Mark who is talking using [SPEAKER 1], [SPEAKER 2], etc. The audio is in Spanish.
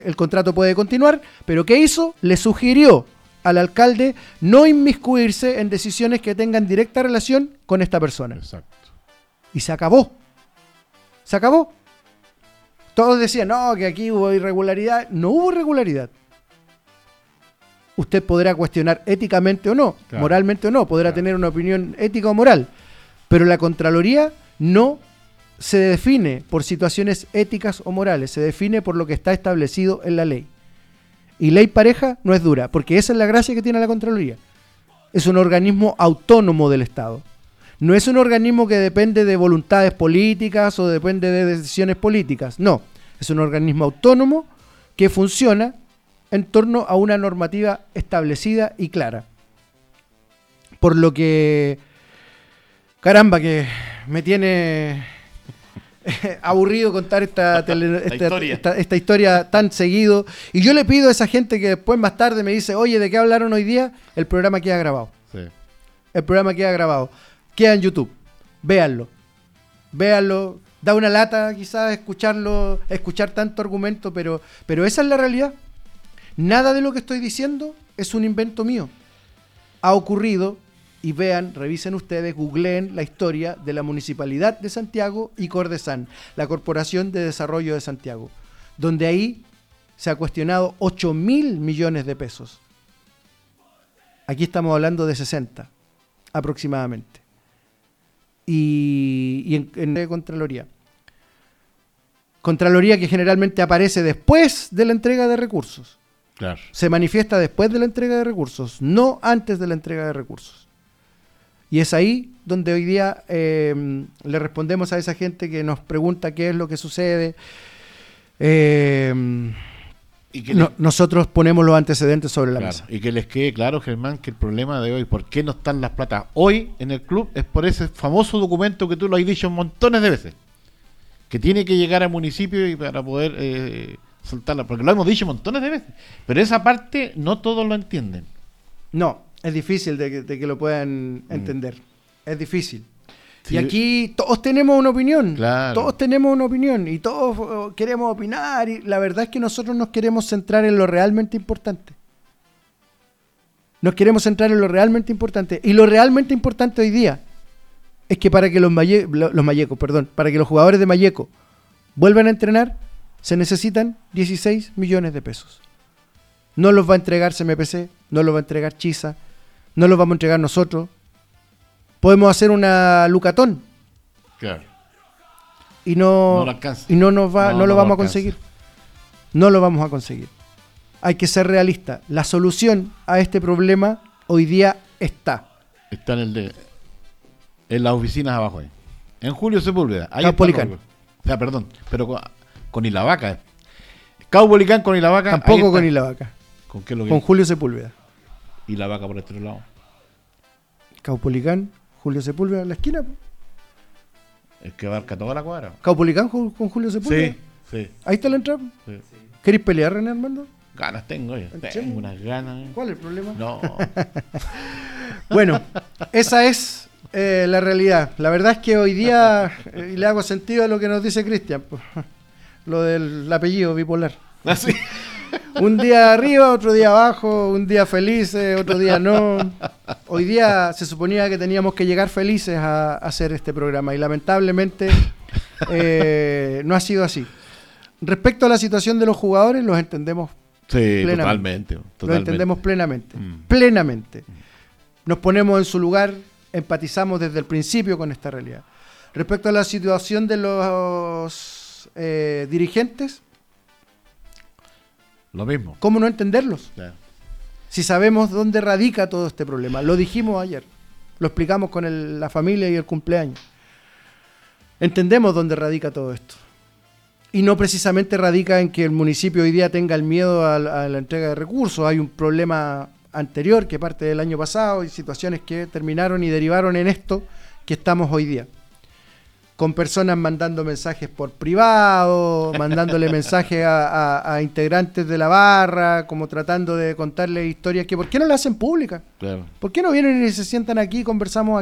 [SPEAKER 1] el contrato puede continuar, pero ¿qué hizo? Le sugirió al alcalde no inmiscuirse en decisiones que tengan directa relación con esta persona.
[SPEAKER 2] Exacto.
[SPEAKER 1] Y se acabó. Se acabó. Todos decían, no, que aquí hubo irregularidad. No hubo irregularidad. Usted podrá cuestionar éticamente o no,
[SPEAKER 2] claro,
[SPEAKER 1] moralmente o no, podrá tener una opinión ética o moral, pero la Contraloría no se define por situaciones éticas o morales, se define por lo que está establecido en la ley. Y ley pareja no es dura, porque esa es la gracia que tiene la Contraloría. Es un organismo autónomo del Estado. No es un organismo que depende de voluntades políticas o depende de decisiones políticas. No, es un organismo autónomo que funciona en torno a una normativa establecida y clara. Por lo que, caramba, que me tiene aburrido contar esta historia tan seguido. Y yo le pido a esa gente que después más tarde me dice, oye, ¿de qué hablaron hoy día? El programa queda grabado.
[SPEAKER 2] Sí.
[SPEAKER 1] El programa queda grabado. Queda en YouTube. Véanlo. Da una lata quizás escuchar tanto argumento, pero esa es la realidad. Nada de lo que estoy diciendo es un invento mío. Ha ocurrido, y vean, revisen ustedes, googleen la historia de la Municipalidad de Santiago y Cordesán, la Corporación de Desarrollo de Santiago, donde ahí se ha cuestionado 8.000 millones de pesos. Aquí estamos hablando de 60, aproximadamente. Y en Contraloría. Contraloría que generalmente aparece después de la entrega de recursos.
[SPEAKER 2] Claro.
[SPEAKER 1] Se manifiesta después de la entrega de recursos, no antes de la entrega de recursos. Y es ahí donde hoy día le respondemos a esa gente que nos pregunta qué es lo que sucede. Nosotros ponemos los antecedentes sobre la mesa.
[SPEAKER 2] Y que les quede claro, Germán, que el problema de hoy, por qué no están las platas hoy en el club, es por ese famoso documento que tú lo has dicho montones de veces, que tiene que llegar al municipio y para poder soltarla, porque lo hemos dicho montones de veces, pero esa parte no todos lo entienden.
[SPEAKER 1] No, es difícil de que lo puedan entender. Es difícil.
[SPEAKER 2] Sí.
[SPEAKER 1] Y aquí todos tenemos una opinión.
[SPEAKER 2] Claro.
[SPEAKER 1] Todos tenemos una opinión y todos queremos opinar. Y la verdad es que nosotros nos queremos centrar en lo realmente importante. Nos queremos centrar en lo realmente importante. Y lo realmente importante hoy día es que para que para que los jugadores de Malleco vuelvan a entrenar, se necesitan 16 millones de pesos. No los va a entregar CMPC, no los va a entregar Chisa, no los vamos a entregar nosotros. Podemos hacer una Lucatón.
[SPEAKER 2] Claro.
[SPEAKER 1] Y no lo vamos a conseguir. No lo vamos a conseguir. Hay que ser realista. La solución a este problema hoy día está.
[SPEAKER 2] Está en las oficinas abajo ahí. En Julio Sepúlveda.
[SPEAKER 1] Caupolicán.
[SPEAKER 2] O sea, perdón, pero con Ilavaca. Caupolicán con Ilavaca.
[SPEAKER 1] Tampoco con Ilavaca.
[SPEAKER 2] ¿Con qué lo que?
[SPEAKER 1] Con Julio Sepúlveda.
[SPEAKER 2] Ilavaca por este otro lado.
[SPEAKER 1] Caupolicán, Julio Sepúlveda, en la esquina.
[SPEAKER 2] El que abarca toda la cuadra.
[SPEAKER 1] Caupolicán con Julio Sepúlveda.
[SPEAKER 2] Sí.
[SPEAKER 1] Ahí está la entrada.
[SPEAKER 2] Sí.
[SPEAKER 1] ¿Queréis pelear, René Armando?
[SPEAKER 2] Ganas tengo, tengo unas ganas.
[SPEAKER 1] ¿Cuál es el problema?
[SPEAKER 2] No.
[SPEAKER 1] Bueno, esa es la realidad. La verdad es que hoy día, y le hago sentido a lo que nos dice Cristian, lo del apellido bipolar.
[SPEAKER 2] ¿Así?
[SPEAKER 1] Un día arriba, otro día abajo, un día felices, otro día no. Hoy día se suponía que teníamos que llegar felices a hacer este programa y lamentablemente no ha sido así. Respecto a la situación de los jugadores, los entendemos plenamente. Lo entendemos plenamente. Plenamente. Nos ponemos en su lugar, empatizamos desde el principio con esta realidad. Respecto a la situación de los dirigentes,
[SPEAKER 2] lo mismo.
[SPEAKER 1] ¿Cómo no entenderlos?
[SPEAKER 2] Claro.
[SPEAKER 1] Si sabemos dónde radica todo este problema. Lo dijimos ayer. Lo explicamos con la familia y el cumpleaños. Entendemos dónde radica todo esto. Y no precisamente radica en que el municipio hoy día tenga el miedo a la entrega de recursos. Hay un problema anterior que parte del año pasado y situaciones que terminaron y derivaron en esto que estamos hoy día. Con personas mandando mensajes por privado, mandándole mensajes a integrantes de la barra, como tratando de contarle historias que ¿por qué no las hacen públicas?
[SPEAKER 2] Claro.
[SPEAKER 1] ¿Por qué no vienen y se sientan aquí y conversamos